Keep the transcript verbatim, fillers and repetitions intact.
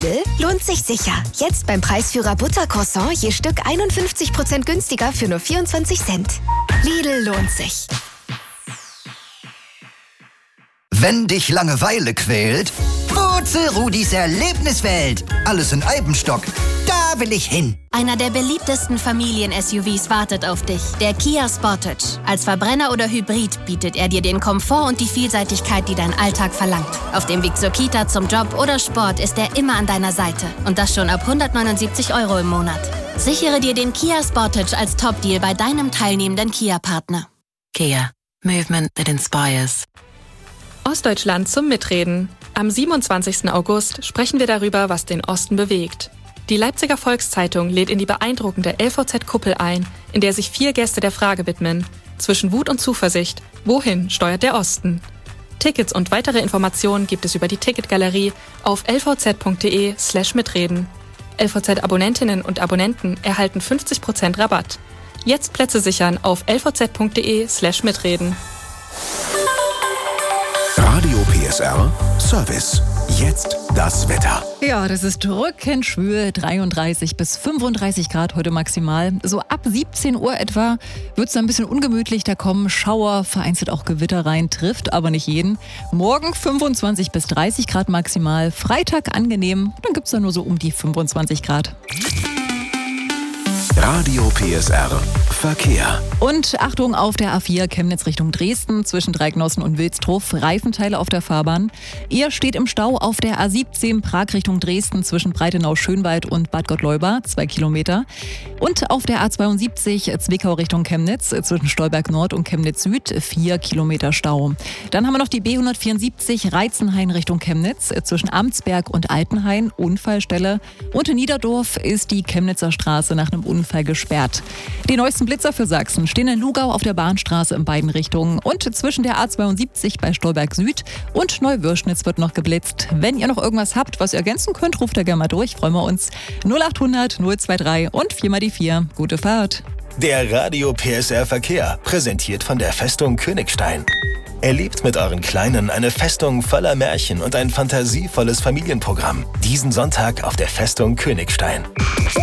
Lohnt sich sicher. Jetzt beim Preisführer Buttercroissant je Stück einundfünfzig Prozent günstiger für nur vierundzwanzig Cent. Lidl lohnt sich. Wenn dich Langeweile quält, Wurzel Rudis Erlebniswelt. Alles in Eibenstock. Da will ich hin. Einer der beliebtesten Familien-S U Vs wartet auf dich. Der Kia Sportage. Als Verbrenner oder Hybrid bietet er dir den Komfort und die Vielseitigkeit, die dein Alltag verlangt. Auf dem Weg zur Kita, zum Job oder Sport ist er immer an deiner Seite. Und das schon ab hundertneunundsiebzig Euro im Monat. Sichere dir den Kia Sportage als Top-Deal bei deinem teilnehmenden Kia-Partner. Kia. Movement that inspires. Ostdeutschland zum Mitreden. Am siebenundzwanzigsten August sprechen wir darüber, was den Osten bewegt. Die Leipziger Volkszeitung lädt in die beeindruckende L V Z-Kuppel ein, in der sich vier Gäste der Frage widmen: Zwischen Wut und Zuversicht, wohin steuert der Osten? Tickets und weitere Informationen gibt es über die Ticketgalerie auf lvz.de slash mitreden. L V Z-Abonnentinnen und Abonnenten erhalten fünfzig Prozent Rabatt. Jetzt Plätze sichern auf lvz.de slash mitreden. Radio P S R Service. Jetzt das Wetter. Ja, das ist drückend schwül, dreiunddreißig bis fünfunddreißig Grad heute maximal. So ab siebzehn Uhr etwa wird es ein bisschen ungemütlich, da kommen Schauer, vereinzelt auch Gewitter rein, trifft aber nicht jeden. Morgen fünfundzwanzig bis dreißig Grad maximal, Freitag angenehm, dann gibt es dann nur so um die fünfundzwanzig Grad. Radio P S R Verkehr. Und Achtung auf der A vier Chemnitz Richtung Dresden zwischen Dreignossen und Wilsdruff, Reifenteile auf der Fahrbahn. Ihr steht im Stau auf der A siebzehn Prag Richtung Dresden zwischen Breitenau-Schönwald und Bad Gottleuba, zwei Kilometer. Und auf der A zweiundsiebzig Zwickau Richtung Chemnitz zwischen Stolberg Nord und Chemnitz Süd, vier Kilometer Stau. Dann haben wir noch die B hundertvierundsiebzig Reizenhain Richtung Chemnitz zwischen Amtsberg und Altenhain, Unfallstelle. Und in Niederdorf ist die Chemnitzer Straße nach einem Unfall gesperrt. Die neuesten Blitzer für Sachsen stehen in Lugau auf der Bahnstraße in beiden Richtungen und zwischen der A zweiundsiebzig bei Stolberg Süd und Neuwürschnitz wird noch geblitzt. Wenn ihr noch irgendwas habt, was ihr ergänzen könnt, ruft da gerne mal durch, freuen wir uns. null achthundert null dreiundzwanzig und vier mal die vier. Gute Fahrt. Der Radio P S R Verkehr, präsentiert von der Festung Königstein. Erlebt mit euren Kleinen eine Festung voller Märchen und ein fantasievolles Familienprogramm. Diesen Sonntag auf der Festung Königstein.